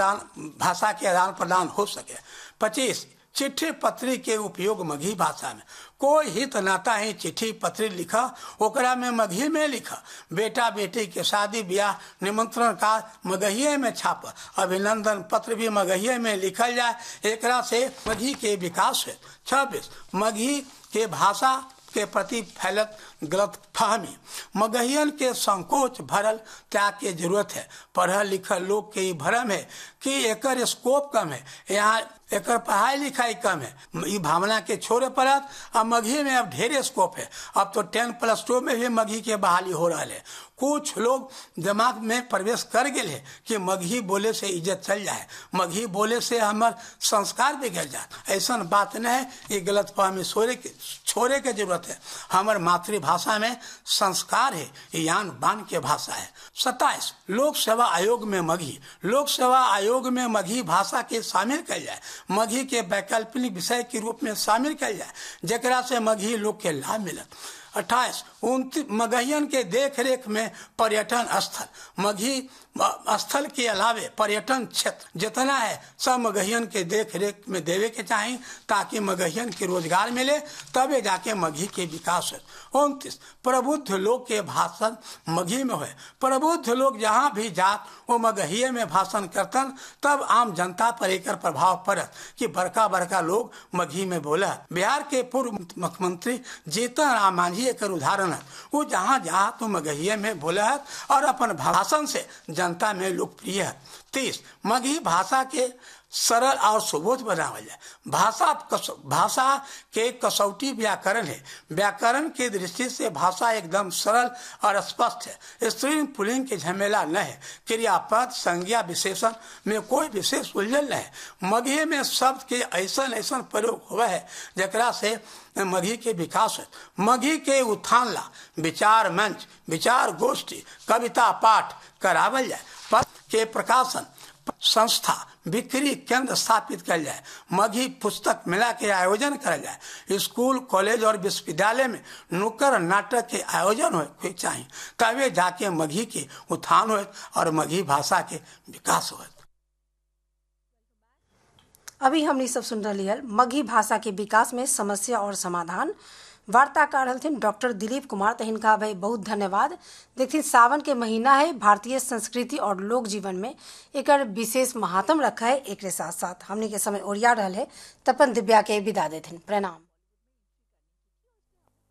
भाषा के आदान प्रदान हो सके। 25 चिट्ठी पत्री के उपयोग मगही भाषा में। कोई हित नाता ही चिट्ठी पत्री लिखा, ओकरा में मगही में लिखा। बेटा बेटी के शादी ब्याह निमंत्रण कार्ड मगहिये में छाप, अभिनंदन पत्र भी मगहिये में लिखल जाए, एकरा से मगही के विकास है। 26 मगही के भाषा के प्रति फैलत गलत फहमी। मगहियन के संकोच भरल त्याग के जरूरत है। पढ़ल लिखल लोग के भ्रम है कि एकर स्कोप कम है, यहाँ एकर पढ़ाई लिखाई कम है, ये भावना के छोड़े पड़त। अब मगही में अब ढेरे स्कोप है। अब तो 10+2 में भी मगही के बहाली हो रहा है। कुछ लोग दिमाग में प्रवेश कर गए है कि मगही बोले से इज्जत चल जाए, मगही बोले से हमार संस्कार बिगड़ जाए। ऐसा बात नहीं है, ये गलत फहमी छोड़े के जरूरत है। हमार मातृभाषा में संस्कार है, यान बान के भाषा है। 27 लोक सेवा आयोग में मगही। लोक सेवा आयोग में मगही भाषा के शामिल किया जाए, मगही के वैकल्पिक विषय के रूप में शामिल किया जाए, जेकरा से मगही लोग के लाभ मिलत। 28 29 मगहियन के देख रेख में पर्यटन स्थल। मगही स्थल के अलावे पर्यटन क्षेत्र जितना है सब मगहियन के देख रेख में देवे के चाहिए, ताकि मगहियन के रोजगार मिले, तबे जाके मगही के विकास हो। 29 प्रबुद्ध लोग के भाषण मगही में हुए। प्रबुद्ध लोग जहाँ भी जात वो मगहिये में भाषण करतन, तब आम जनता पर एकर प्रभाव पड़त कि बड़का बड़का लोग मगही में बोला। बिहार के पूर्व मुख्यमंत्री जीतन राम मांझी एक उदाहरण है। वो जहाँ जहाँ तो मगहिये में बोला है और अपन भाषण से जनता में लोकप्रिय है। 30 मगही भाषा के सरल और सुबोध बनावल जाए। भाषा के कसौटी व्याकरण है। व्याकरण की दृष्टि से भाषा एकदम सरल और स्पष्ट है। स्त्रीलिंग पुल्लिंग के झमेला न है। क्रियापद संज्ञा विशेषण में कोई विशेष उलझन न है। मगही में शब्द के ऐसा प्रयोग हुआ है जकरा से मगही के विकास है। मगही के उत्थान ला विचार मंच, विचार गोष्ठी, कविता पाठ करावल जाए। पत्र के प्रकाशन संस्था बिक्री केंद्र स्थापित कर जाए। मगही पुस्तक मेला के आयोजन कर जाए। स्कूल कॉलेज और विश्वविद्यालय में नुक्कड़ नाटक के आयोजन हो चाहिए, तभी जाके मगही के उत्थान हो और मगही भाषा के विकास हो। अभी हमने सब सुन रही है मगही भाषा के विकास में समस्या और समाधान। वार्ता कर रहे थे डॉक्टर दिलीप कुमार। तो इनका भाई बहुत धन्यवाद। देखिए सावन के महीना है, भारतीय संस्कृति और लोक जीवन में एक विशेष महात्म रखा है। एक साथ साथ हमने के समय ओरिया रहा है। तपन दिव्या के विदा देते। प्रणाम।